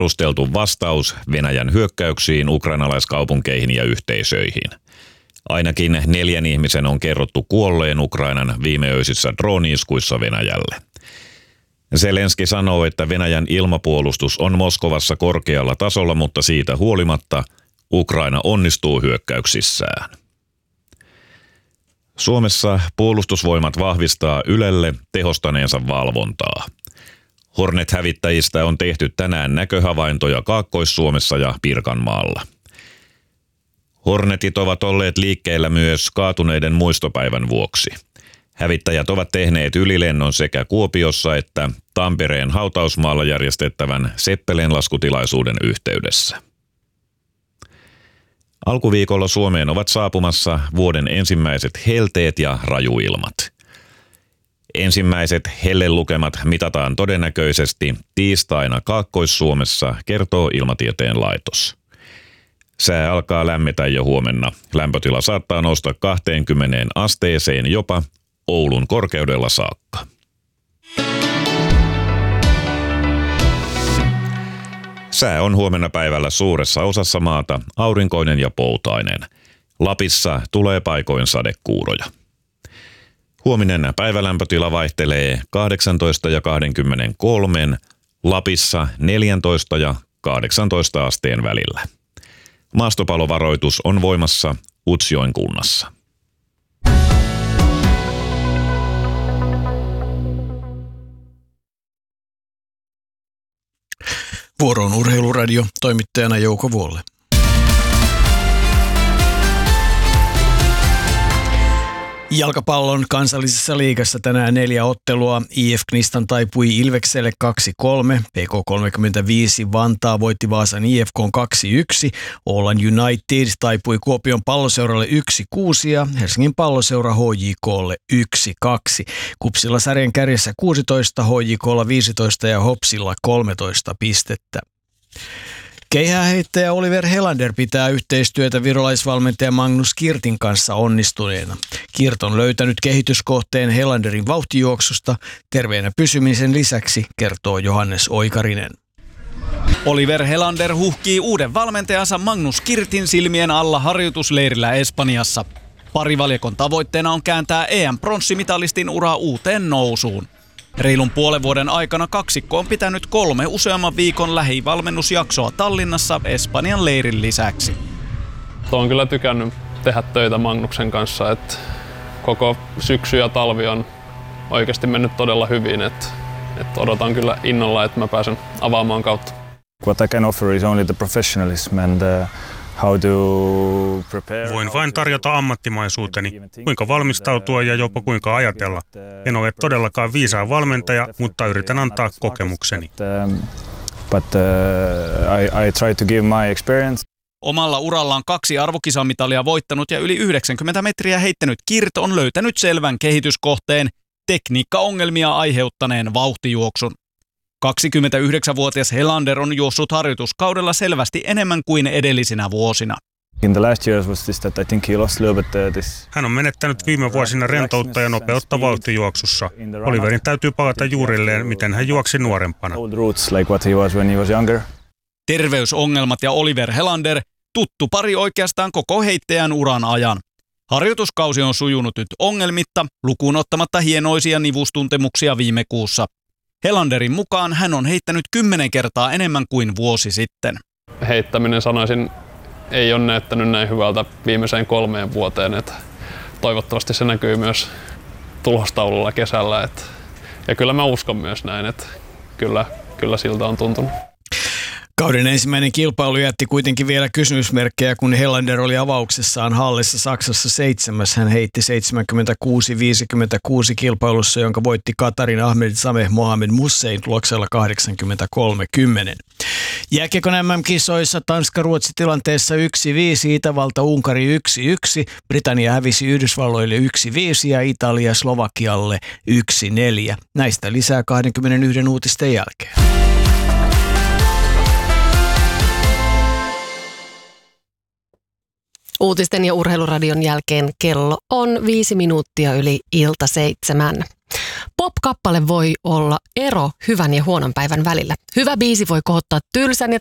perusteltu vastaus Venäjän hyökkäyksiin ukrainalaiskaupunkeihin ja yhteisöihin. Ainakin 4 ihmisen on kerrottu kuolleen Ukrainan viimeöisissä drooni-iskuissa Venäjälle. Zelenski sanoo, että Venäjän ilmapuolustus on Moskovassa korkealla tasolla, mutta siitä huolimatta Ukraina onnistuu hyökkäyksissään. Suomessa puolustusvoimat vahvistaa Ylelle tehostaneensa valvontaa. Hornet-hävittäjistä on tehty tänään näköhavaintoja Kaakkois-Suomessa ja Pirkanmaalla. Hornetit ovat olleet liikkeellä myös kaatuneiden muistopäivän vuoksi. Hävittäjät ovat tehneet ylilennon sekä Kuopiossa että Tampereen hautausmaalla järjestettävän Seppelen-laskutilaisuuden yhteydessä. Alkuviikolla Suomeen ovat saapumassa vuoden ensimmäiset helteet ja rajuilmat. Ensimmäiset hellelukemat mitataan todennäköisesti tiistaina Kaakkois-Suomessa, kertoo Ilmatieteen laitos. Sää alkaa lämmetä jo huomenna. Lämpötila saattaa nousta 20 asteeseen jopa Oulun korkeudella saakka. Sää on huomenna päivällä suuressa osassa maata aurinkoinen ja poutainen. Lapissa tulee paikoin sadekuuroja. Huominen päivälämpötila vaihtelee 18 ja 23, Lapissa 14 ja 18 asteen välillä. Maastopalovaroitus on voimassa Utsjoen kunnassa. Vuoroon Urheiluradio, toimittajana Jouko Vuolle. Jalkapallon kansallisessa liigassa tänään 4 ottelua. IF Knistan taipui Ilvekselle 2-3, PK35 Vantaa voitti Vaasan IFK 2-1, Åland United taipui Kuopion Palloseuralle 1-6 ja Helsingin Palloseura HJK:lle 1-2. Kupsilla sarjan kärjessä 16, HJK:lla 15 ja Hopsilla 13 pistettä. Keihääheittäjä Oliver Helander pitää yhteistyötä virolaisvalmentaja Magnus Kirtin kanssa onnistuneena. Kirt on löytänyt kehityskohteen Helanderin vauhtijuoksusta terveenä pysymisen lisäksi, kertoo Johannes Oikarinen. Oliver Helander huhkii uuden valmentajansa Magnus Kirtin silmien alla harjoitusleirillä Espanjassa. Parivaljakon tavoitteena on kääntää EM-pronssimitalistin ura uuteen nousuun. Reilun puolen vuoden aikana kaksikko on pitänyt 3 useamman viikon lähivalmennusjaksoa Tallinnassa Espanjan leirin lisäksi. Olen kyllä tykännyt tehdä töitä Magnuksen kanssa, että koko syksy ja talvi on oikeasti mennyt todella hyvin, että odotan kyllä innolla, että mä pääsen avaamaan kautta. What I can offer is only the professionalism and how to prepare. Voin vain tarjota ammattimaisuuteni, kuinka valmistautua ja jopa kuinka ajatella. En ole todellakaan viisaan valmentaja, mutta yritän antaa kokemukseni. But I try to give my experience. Omalla urallaan 2 arvokisamitalia voittanut ja yli 90 metriä heittänyt Kirt on löytänyt selvän kehityskohteen, tekniikkaongelmia aiheuttaneen vauhtijuoksun. 29-vuotias Helander on juossut harjoituskaudella selvästi enemmän kuin edellisinä vuosina. Hän on menettänyt viime vuosina rentoutta ja nopeutta vauhtijuoksussa. Oliverin täytyy palata juurilleen, miten hän juoksi nuorempana. Terveysongelmat ja Oliver Helander, tuttu pari oikeastaan koko heittäjän uran ajan. Harjoituskausi on sujunut nyt ongelmitta, lukuun ottamatta hienoisia nivustuntemuksia viime kuussa. Helanderin mukaan hän on heittänyt 10 kertaa enemmän kuin vuosi sitten. Heittäminen, sanoisin, ei ole näyttänyt näin hyvältä viimeiseen 3 vuoteen. Että toivottavasti se näkyy myös tulostaululla kesällä. Ja kyllä mä uskon myös näin, että kyllä siltä on tuntunut. Kauden ensimmäinen kilpailu jätti kuitenkin vielä kysymysmerkkejä, kun Helander oli avauksessaan Hallessa Saksassa 7. Hän heitti 76-56 kilpailussa, jonka voitti Katarin Ahmed Sameh Mohamed Mussein tuloksella 83-10. Jääkiekon MM-kisoissa Tanska-Ruotsi tilanteessa 1-5, Itävalta-Unkari 1-1, Britannia hävisi Yhdysvalloille 1-5 ja Italia Slovakialle 1-4. Näistä lisää 21 uutisten jälkeen. Uutisten ja urheiluradion jälkeen kello on 5 minuuttia yli ilta 7. Pop-kappale voi olla ero hyvän ja huonon päivän välillä. Hyvä biisi voi kohottaa tylsän ja